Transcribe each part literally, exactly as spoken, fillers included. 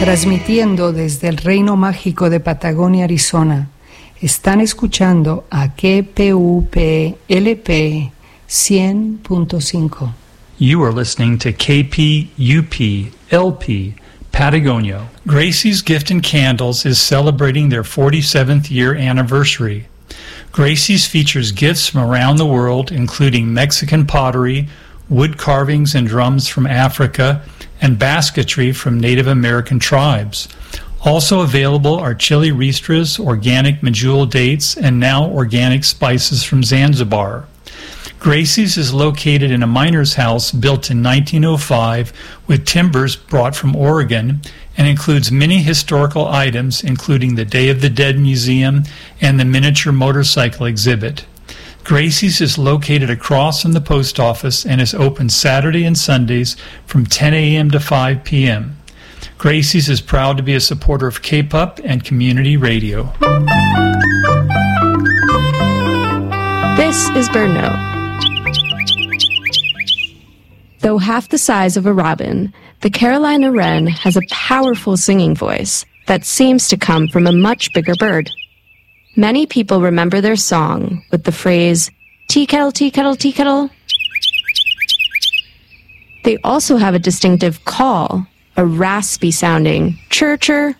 Transmitiendo desde el Reino Mágico de Patagonia, Arizona, están escuchando a K P U P L P cien punto cinco. You are listening to K P U P L P Patagonia. Gracie's Gift and Candles is celebrating their forty-seventh year anniversary. Gracie's features gifts from around the world, including Mexican pottery, wood carvings and drums from Africa, and basketry from Native American tribes. Also available are chili ristras, organic medjool dates, and now organic spices from Zanzibar. Gracie's is located in a miner's house built in nineteen oh five with timbers brought from Oregon and includes many historical items, including the Day of the Dead Museum and the miniature motorcycle exhibit. Gracie's is located across from the post office and is open Saturday and Sundays from ten a.m. to five p.m. Gracie's is proud to be a supporter of K P U P and community radio. This is Bird Note. Though half the size of a robin, the Carolina wren has a powerful singing voice that seems to come from a much bigger bird. Many people remember their song with the phrase, tea kettle, tea kettle, tea kettle. They also have a distinctive call, a raspy-sounding chir-chir.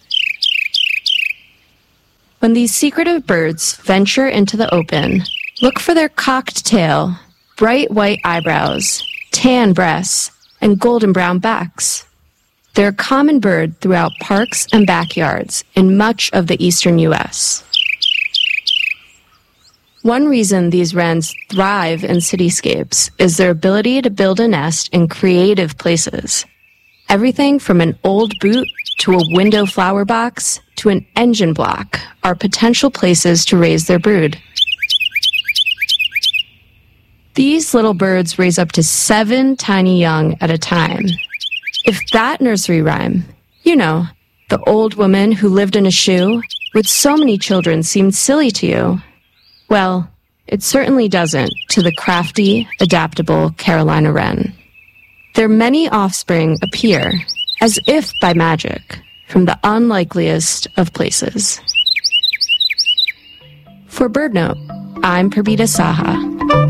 When these secretive birds venture into the open, look for their cocked tail, bright white eyebrows, tan breasts, and golden brown backs. They're a common bird throughout parks and backyards in much of the eastern U S One reason these wrens thrive in cityscapes is their ability to build a nest in creative places. Everything from an old boot to a window flower box to an engine block are potential places to raise their brood. These little birds raise up to seven tiny young at a time. If that nursery rhyme, you know, the old woman who lived in a shoe with so many children seemed silly to you, well, it certainly doesn't to the crafty, adaptable Carolina wren. Their many offspring appear, as if by magic, from the unlikeliest of places. For BirdNote, I'm Prabita Saha.